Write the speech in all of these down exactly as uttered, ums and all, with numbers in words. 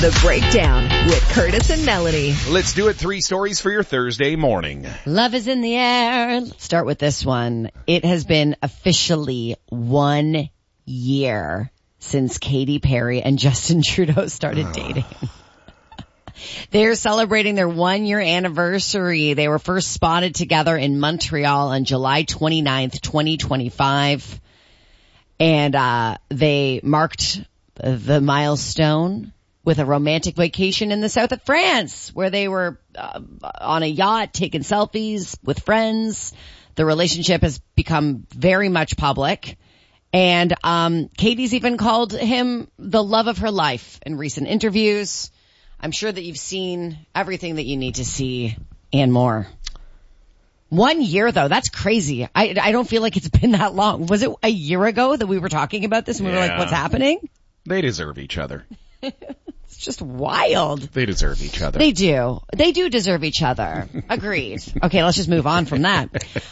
The Breakdown with Curtis and Melanie. Let's do it. Three stories for your Thursday morning. Love is in the air. Let's start with this one. It has been officially one year since Katy Perry and Justin Trudeau started dating. They're celebrating their one-year anniversary. They were first spotted together in Montreal on July twenty-ninth, twenty twenty-five. And uh they marked the milestone with a romantic vacation in the south of France, where they were uh, on a yacht taking selfies with friends. The relationship has become very much public. And um Katie's even called him the love of her life in recent interviews. I'm sure that you've seen everything that you need to see and more. One year, though, that's crazy. I, I don't feel like it's been that long. Was it a year ago that we were talking about this and we yeah. were like, what's happening? They deserve each other. It's just wild. They deserve each other. They do. They do deserve each other. Agreed. Okay, let's just move on from that.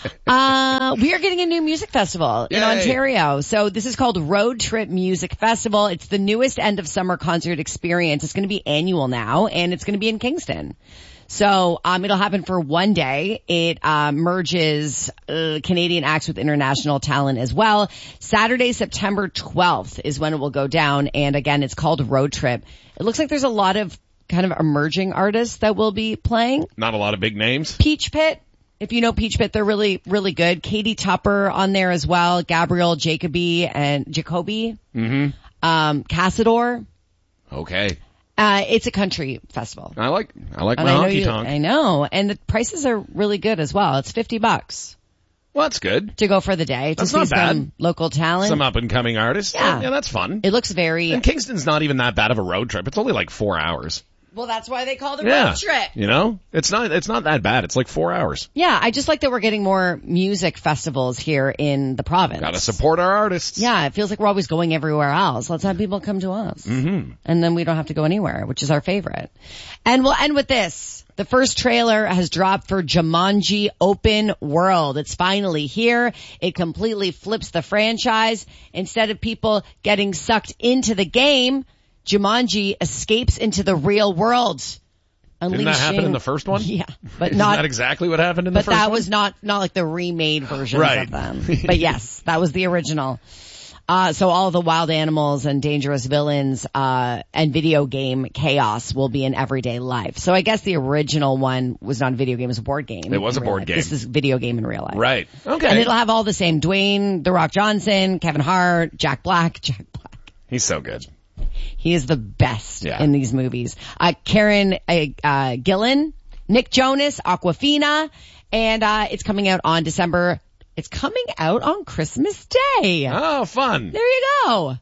Uh, we are getting a new music festival Yay. in Ontario. So this is called Road Trip Music Festival. It's the newest end of summer concert experience. It's going to be annual now, and it's going to be in Kingston. So, um, it'll happen for one day. It, uh, merges, uh, Canadian acts with international talent as well. Saturday, September twelfth is when it will go down. And again, it's called Road Trip. It looks like there's a lot of kind of emerging artists that will be playing. Not a lot of big names. Peach Pit. If you know Peach Pit, they're really, really good. Katie Tupper on there as well. Gabrielle Jacoby and Jacoby. Mm-hmm. Um, Cassador. Okay. Uh, it's a country festival. I like, I like And my I know honky you- tonk. I know. And the prices are really good as well. It's fifty bucks Well, that's good. to go for the day to That's see not bad. some local talent. Some up and coming artists. Yeah. Yeah, that's fun. It looks very, And Kingston's not even that bad of a road trip. It's only like four hours. well, that's why they call it a Yeah. road trip. You know? It's not, it's not that bad. It's like four hours. Yeah. I just like that we're getting more music festivals here in the province. Gotta support our artists. Yeah. It feels like we're always going everywhere else. Let's have people come to us. Mm-hmm. And then we don't have to go anywhere, which is our favorite. And we'll end with this. The first trailer has dropped for Jumanji Open World. It's finally here. It completely flips the franchise. Instead of people getting sucked into the game, Jumanji escapes into the real world. Didn't that happen in the first one? Yeah, but Isn't not that exactly what happened in the But first that one? was not, not like the remade versions Right. of them. But yes, that was the original. Uh, so all the wild animals and dangerous villains, uh, and video game chaos will be in everyday life. So I guess the original one was not a video game, it was a board game. It was in a real board life. game. This is video game in real life. Right. Okay. And it'll have all the same Dwayne, The Rock Johnson, Kevin Hart, Jack Black, Jack Black. He's so good. He is the best Yeah. in these movies. Uh, Karen, uh, uh, Gillan, Nick Jonas, Aquafina, and, uh, it's coming out on December. It's coming out on Christmas Day. Oh, fun. There you go.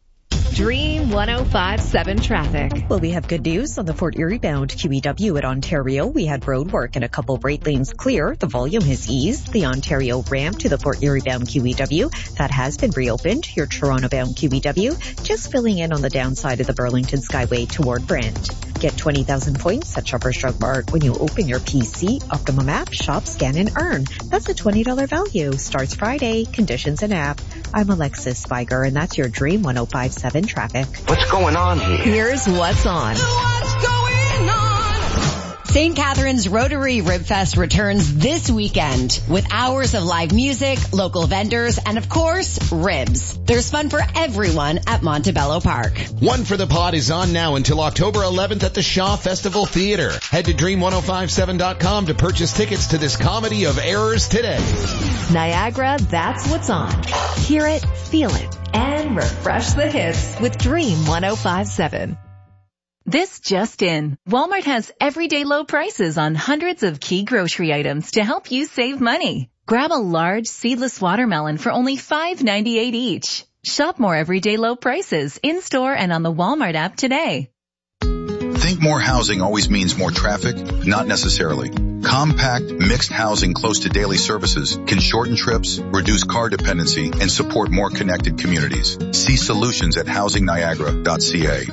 Dream one oh five point seven traffic. Well, we have good news on the Fort Erie bound Q E W at Ontario. We had road work and a couple right lanes clear. The volume has eased. The Ontario ramp to the Fort Erie bound Q E W, that has been reopened. Your Toronto bound Q E W, just filling in on the downside of the Burlington Skyway toward Brent. Get twenty thousand points at Shoppers Drug Mart when you open your P C, Optimum app, shop, scan, and earn. That's a twenty dollars value. Starts Friday. Conditions and app. I'm Alexis Spiger, and that's your Dream one oh five point seven traffic. What's going on here? Here's what's on. Saint Catharines Rotary Ribfest returns this weekend with hours of live music, local vendors, and of course, ribs. There's fun for everyone at Montebello Park. One for the Pod is on now until October eleventh at the Shaw Festival Theater. Head to dream ten fifty-seven dot com to purchase tickets to this comedy of errors today. Niagara, that's what's on. Hear it, feel it, and refresh the hits with Dream one oh five point seven. This just in. Walmart has everyday low prices on hundreds of key grocery items to help you save money. Grab a large seedless watermelon for only five ninety-eight each. Shop more everyday low prices in-store and on the Walmart app today. Think more housing always means more traffic? Not necessarily. Compact, mixed housing close to daily services can shorten trips, reduce car dependency, and support more connected communities. See solutions at housing niagara dot c a.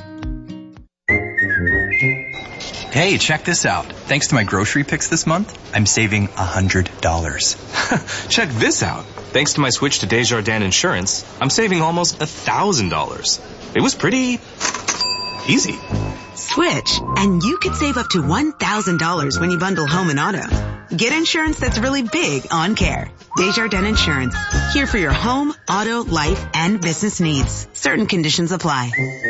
Hey, check this out. Thanks to my grocery picks this month, I'm saving one hundred dollars. Check this out. Thanks to my switch to Desjardins Insurance, I'm saving almost one thousand dollars. It was pretty easy. Switch, and you could save up to one thousand dollars when you bundle home and auto. Get insurance that's really big on care. Desjardins Insurance, here for your home, auto, life, and business needs. Certain conditions apply.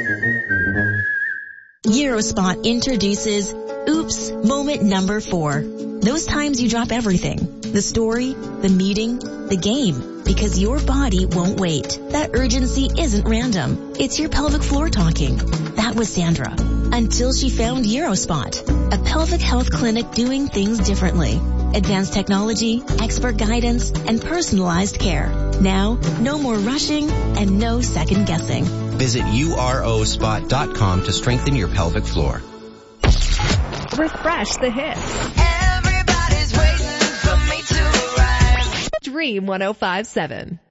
Eurospot introduces Oops Moment Number Four. Those times you drop everything. The story, the meeting, the game. Because your body won't wait. That urgency isn't random. It's your pelvic floor talking. That was Sandra. Until she found Eurospot, a pelvic health clinic doing things differently. Advanced technology, expert guidance, and personalized care. Now, no more rushing and no second guessing. Visit U R O spot dot com to strengthen your pelvic floor. Refresh the hits. Everybody's waiting for me to arrive. Dream one oh five point seven.